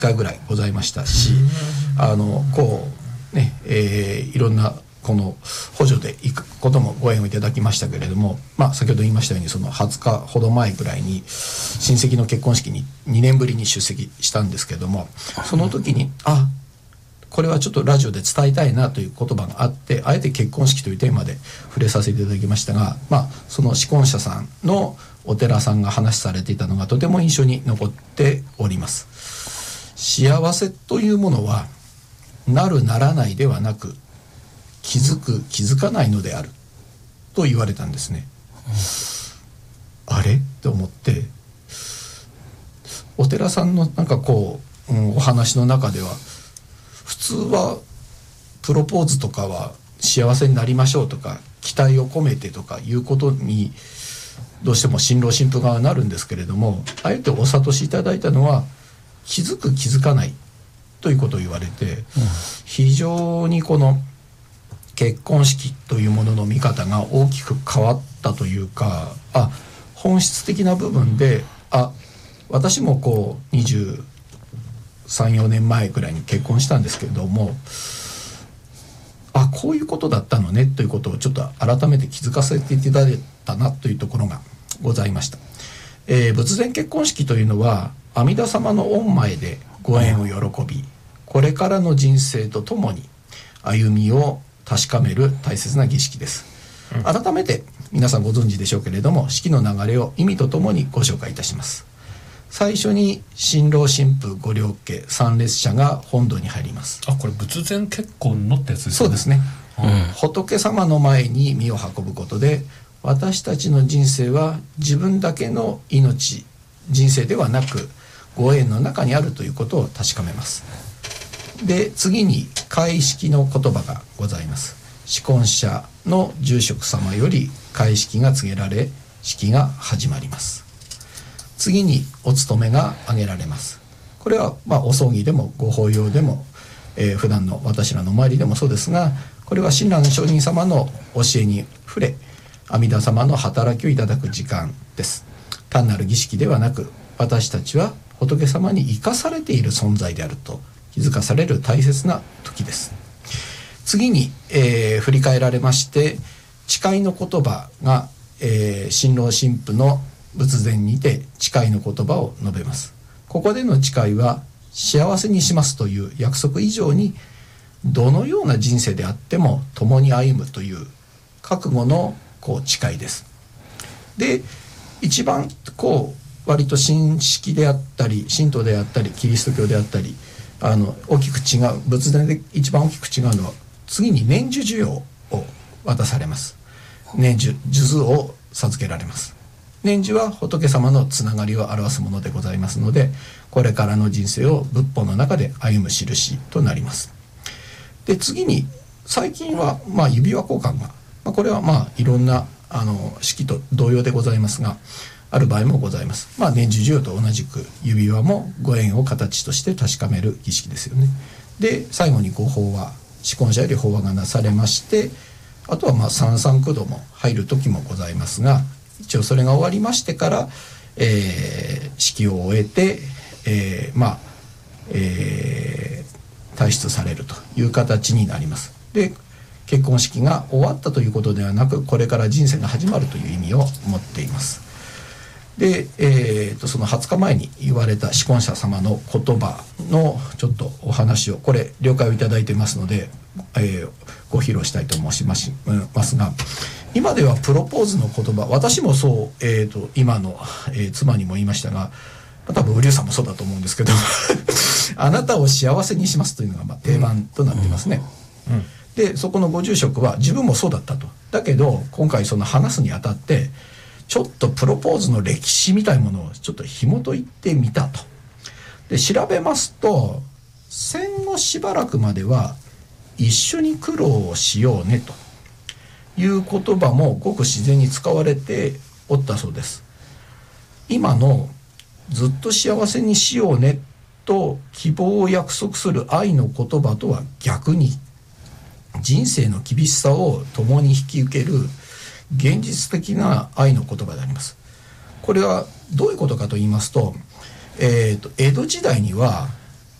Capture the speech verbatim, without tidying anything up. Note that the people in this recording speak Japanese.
かいぐらいございましたし、あのこうね、えー、いろんなこの補助で行くこともご縁をいただきましたけれども、まあ、先ほど言いましたようにそのはつかほど前ぐらいに親戚の結婚式ににねんぶりに出席したんですけれども、その時にあこれはちょっとラジオで伝えたいなという言葉があって、あえて結婚式というテーマで触れさせていただきましたが、まあ、その既婚者さんのお寺さんが話されていたのがとても印象に残っております。幸せというものはなるならないではなく気づく気づかないのであると言われたんですね、うん、あれと思って、お寺さんのなんかこう、うん、お話の中では普通はプロポーズとかは幸せになりましょうとか期待を込めてとかいうことにどうしても新郎新婦側になるんですけれども、あえてお諭しいただいたのは気づく気づかないということを言われて、うん、非常にこの結婚式というものの見方が大きく変わったというか、あ本質的な部分であ私もこうにじゅうさん、よねんまえくらいに結婚したんですけれども、あこういうことだったのねということをちょっと改めて気づかせていただいたなというところがございました。えー、仏前結婚式というのは阿弥陀様の御前でご縁を喜び、これからの人生とともに歩みを確かめる大切な儀式です。改めて皆さんご存知でしょうけれども、式の流れを意味とともにご紹介いたします。最初に新郎新婦ご両家参列者が本堂に入ります。 あこれ仏前結婚のってやつですね。 そうですね、うん、仏様の前に身を運ぶことで私たちの人生は自分だけの命人生ではなくご縁の中にあるということを確かめます。で次に開式の言葉がございます。既婚者の住職様より開式が告げられ式が始まります。次にお勤めが挙げられます。これはまあお葬儀でもご法要でも、えー、普段の私らの周りでもそうですが、これは親鸞上人様の教えに触れ阿弥陀様の働きをいただく時間です。単なる儀式ではなく私たちは仏様に生かされている存在であると気づかされる大切な時です。次に、えー、振り返られまして誓いの言葉が、えー、新郎新婦の仏前にて誓いの言葉を述べます。ここでの誓いは幸せにしますという約束以上にどのような人生であっても共に歩むという覚悟のこう誓いです。で一番こう割と神式であったり神道であったりキリスト教であったりあの大きく違う仏前で一番大きく違うのは次に念珠授与を渡されます。念珠数珠を授けられます。念珠は仏様のつながりを表すものでございますので、これからの人生を仏法の中で歩む印となります。で次に最近はまあ指輪交換が、まあ、これはまあいろんなあの式と同様でございますがある場合もございます。まあ念珠授与と同じく指輪もご縁を形として確かめる儀式ですよね。で最後にご法話、既婚者より法話がなされまして、あとはまあ三三九度も入る時もございますが、一応それが終わりましてから、えー、式を終えて、えー、まあ、えー、退出されるという形になります。で結婚式が終わったということではなく、これから人生が始まるという意味を持っています。で、えー、とそのはつかまえに言われた既婚者様の言葉のちょっとお話を、これ了解をいただいてますので、えー、ご披露したいと申しますが、今ではプロポーズの言葉、私もそう、えー、と今の、えー、妻にも言いましたが、多分瓜生さんもそうだと思うんですけどあなたを幸せにしますというのがまあ定番となっていますね、うんうん、でそこのご住職は自分もそうだったと。だけど今回その話すにあたってちょっとプロポーズの歴史みたいなものをちょっと紐解いてみたと。で調べますと戦後しばらくまでは一緒に苦労をしようねという言葉もごく自然に使われておったそうです。今のずっと幸せにしようねと希望を約束する愛の言葉とは逆に、人生の厳しさを共に引き受ける現実的な愛の言葉であります。これはどういうことかと言いますと、えーと、江戸時代には